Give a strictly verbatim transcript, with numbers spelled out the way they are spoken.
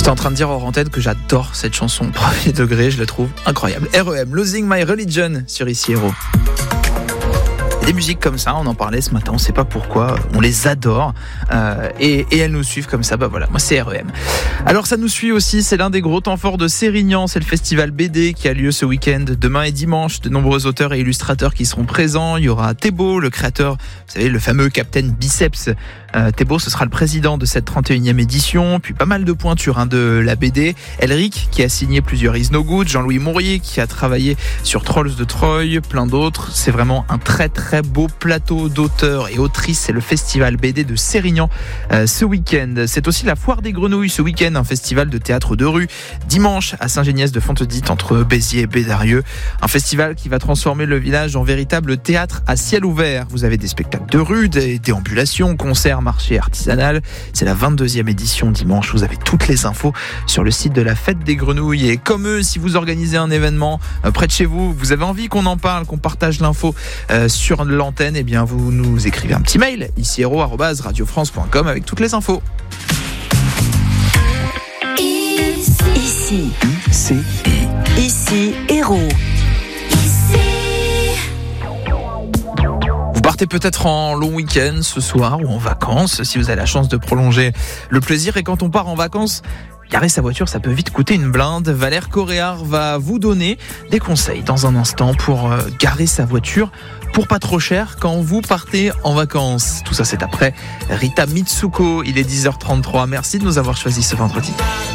J'étais en train de dire hors antenne que j'adore cette chanson premier degré, je la trouve incroyable. R E M, Losing My Religion sur Ici Héros. Des musiques comme ça, on en parlait ce matin, on ne sait pas pourquoi, on les adore euh, et, et elles nous suivent comme ça, bah voilà, moi c'est R E M. Alors ça nous suit aussi, c'est l'un des gros temps forts de Sérignan, c'est le festival B D qui a lieu ce week-end, demain et dimanche, de nombreux auteurs et illustrateurs qui seront présents, il y aura Thébault, le créateur, vous savez, le fameux Captain Biceps. Euh, Thébault, ce sera le président de cette trente et unième édition, puis pas mal de pointures hein, de la B D. Elric, qui a signé plusieurs Is No Good, Jean-Louis Mourier, qui a travaillé sur Trolls de Troyes, plein d'autres. C'est vraiment un très très beau plateau d'auteurs et autrices. C'est le festival B D de Sérignan euh, ce week-end. C'est aussi la Foire des Grenouilles ce week-end, un festival de théâtre de rue. Dimanche, à Saint-Géniès-de-Fontedite, entre Béziers et Bédarieux. Un festival qui va transformer le village en véritable théâtre à ciel ouvert. Vous avez des spectacles de rue, des déambulations, concerts, marché artisanal. C'est la vingt-deuxième édition dimanche. Vous avez toutes les infos sur le site de la Fête des Grenouilles. Et comme eux, si vous organisez un événement euh, près de chez vous, vous avez envie qu'on en parle, qu'on partage l'info euh, sur l'antenne, eh bien vous nous écrivez un petit mail, ici héros arobase radio france point com avec toutes les infos. Ici, Ici, ici, héros. Vous partez peut-être en long week-end ce soir ou en vacances, si vous avez la chance de prolonger le plaisir. Et quand on part en vacances, garer sa voiture, ça peut vite coûter une blinde. Valère Coréard va vous donner des conseils dans un instant pour euh, garer sa voiture pour pas trop cher quand vous partez en vacances. Tout ça, c'est après Rita Mitsuko. Il est dix heures trente-trois. Merci de nous avoir choisis ce vendredi.